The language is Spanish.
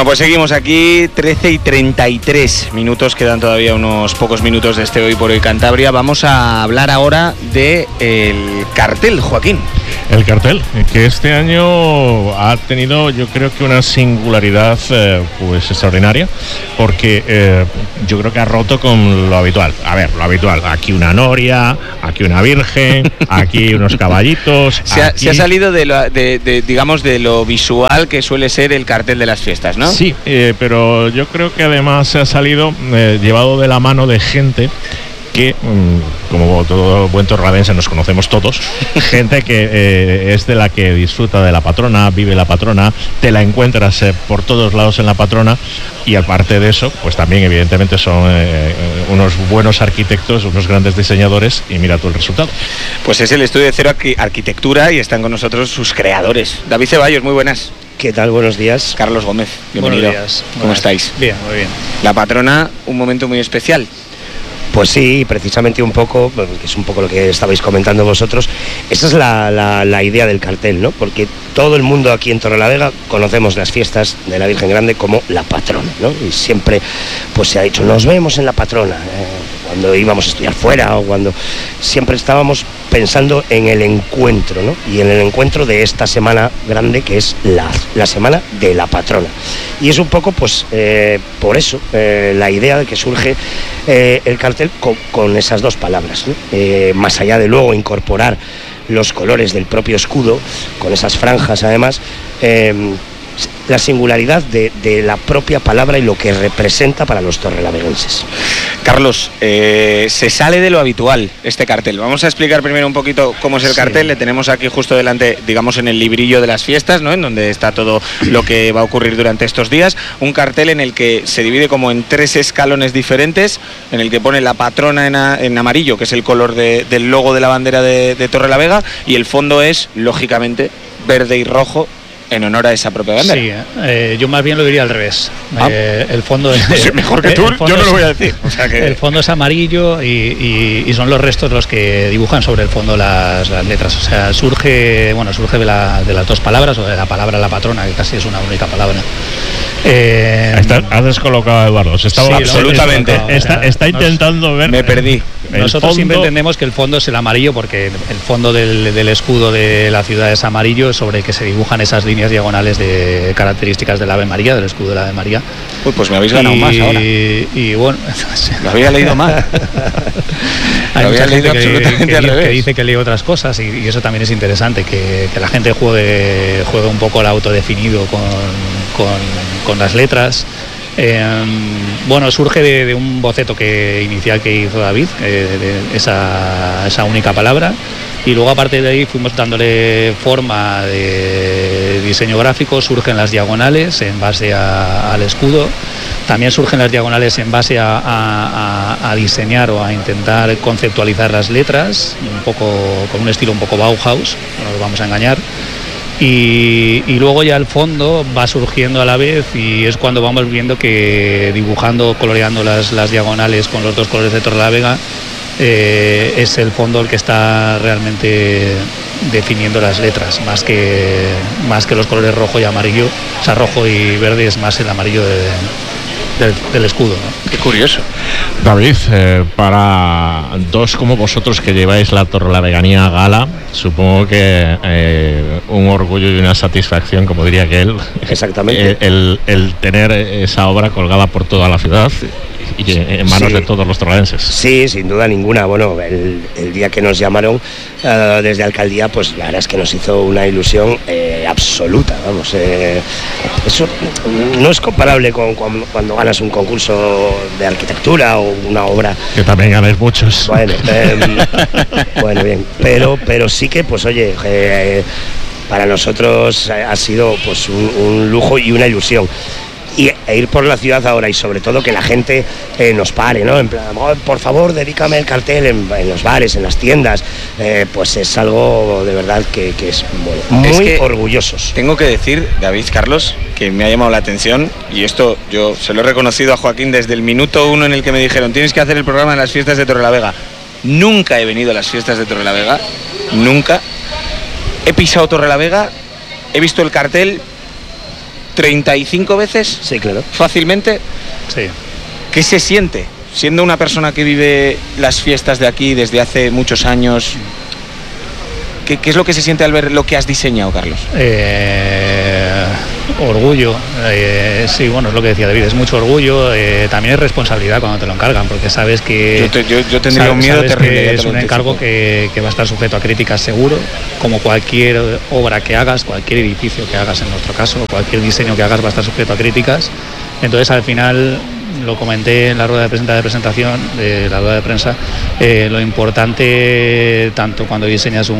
Bueno, pues seguimos aquí, 13:33 quedan todavía unos pocos minutos de este Hoy por Hoy Cantabria. Vamos a hablar ahora del cartel, Joaquín. El cartel, que este año ha tenido, yo creo que una singularidad pues extraordinaria, porque yo creo que ha roto con lo habitual. A ver, lo habitual, aquí una noria, aquí una virgen, aquí unos caballitos. Se ha salido digamos, de lo visual que suele ser el cartel de las fiestas, ¿no? Sí, pero yo creo que además se ha salido llevado de la mano de gente que, como todo buen torrelavense nos conocemos todos, gente que es de la que disfruta de la patrona, vive la patrona, te la encuentras por todos lados en la patrona, y aparte de eso, pues también evidentemente son unos buenos arquitectos, unos grandes diseñadores, y mira tú el resultado. Pues es el Estudio de Cero Arquitectura y están con nosotros sus creadores. David Ceballos, muy buenas. ¿Qué tal? Buenos días. Carlos Gómez, bienvenido. Buenos días. ¿Cómo estáis? Bien, muy bien. La patrona, un momento muy especial. Pues sí, precisamente un poco, que es un poco lo que estabais comentando vosotros, esa es la idea del cartel, ¿no? Porque todo el mundo aquí en Torrelavega conocemos las fiestas de la Virgen Grande como la patrona, ¿no? Y siempre pues se ha dicho, nos vemos en la patrona, cuando íbamos a estudiar fuera o cuando siempre estábamos pensando en el encuentro, ¿no? Y en el encuentro de esta semana grande que es la semana de la patrona. Y es un poco pues por eso la idea de que surge el cartel con esas dos palabras, ¿no? Más allá de luego incorporar los colores del propio escudo, con esas franjas además, la singularidad de la propia palabra y lo que representa para los torrelaveguenses. Carlos, se sale de lo habitual este cartel. Vamos a explicar primero un poquito cómo es el cartel. Le tenemos aquí justo delante, digamos, en el librillo de las fiestas, ¿no? En donde está todo lo que va a ocurrir durante estos días. Un cartel en el que se divide como en 3 escalones diferentes, en el que pone la patrona en amarillo, que es el color del logo de la bandera de Torrelavega, y el fondo es, lógicamente, verde y rojo, en honor a esa propia bandera. Sí, yo más bien lo diría al revés. El fondo pues mejor que tú, yo no lo voy a decir. O sea que... El fondo es amarillo y son los restos los que dibujan sobre el fondo las letras. O sea, surge de las dos palabras, o de la palabra la patrona, que casi es una única palabra. Has descolocado a Eduardo. Sí, absolutamente. Está intentando ver. Me perdí. Nosotros siempre entendemos que el fondo es el amarillo, porque el fondo del escudo de la ciudad es amarillo, sobre el que se dibujan esas líneas diagonales de características del Ave María, del escudo de la Ave María. Uy, pues me habéis ganado más ahora. Y bueno, lo había leído mal. Hay mucha gente que dice que lee otras cosas, y eso también es interesante, que la gente juegue un poco al autodefinido con las letras. Bueno, surge de un boceto inicial que hizo David, de esa única palabra, y luego aparte de ahí fuimos dándole forma de diseño gráfico. Surgen las diagonales en base al escudo, también surgen las diagonales en base a diseñar o a intentar conceptualizar las letras, un poco con un estilo un poco Bauhaus, no nos vamos a engañar. Y luego ya el fondo va surgiendo a la vez, y es cuando vamos viendo que dibujando, coloreando las diagonales con los dos colores de Torrelavega, es el fondo el que está realmente definiendo las letras, más que los colores rojo y amarillo. O sea, rojo y verde es más el amarillo del escudo, ¿no? Qué curioso. David, para dos como vosotros que lleváis la Torrelaveganía gala, supongo que un orgullo y una satisfacción, como diría aquel. Exactamente. El tener esa obra colgada por toda la ciudad y en manos de todos los torrelenses. Sí, sin duda ninguna. Bueno, el día que nos llamaron desde Alcaldía, pues la verdad es que nos hizo una ilusión absoluta, vamos. Eso no es comparable con cuando ganas un concurso de arquitectura o una obra. Que también ganáis muchos. Bueno, bien, pero sí que, pues oye, para nosotros ha sido pues un lujo y una ilusión. E ir por la ciudad ahora, y sobre todo que la gente nos pare, ¿no? En plan, por favor, dedícame el cartel en los bares, en las tiendas, pues es algo de verdad que es muy orgullosos. Tengo que decir, David, Carlos, que me ha llamado la atención, y esto yo se lo he reconocido a Joaquín desde el minuto 1 en el que me dijeron, tienes que hacer el programa en las fiestas de Torrelavega. Nunca he venido a las fiestas de Torrelavega, nunca. He pisado Torrelavega, he visto el cartel 35 veces. Sí, claro. Fácilmente. Sí. ¿Qué se siente siendo una persona que vive las fiestas de aquí desde hace muchos años? ¿Qué es lo que se siente al ver lo que has diseñado, Carlos? Orgullo, sí, bueno, es lo que decía David, es mucho orgullo, también es responsabilidad cuando te lo encargan, porque sabes que yo tendría un miedo terrible. Que es un encargo que va a estar sujeto a críticas seguro, como cualquier obra que hagas, cualquier edificio que hagas en nuestro caso, cualquier diseño que hagas va a estar sujeto a críticas. Entonces al final, lo comenté en la rueda de presentación de la rueda de prensa, lo importante tanto cuando diseñas un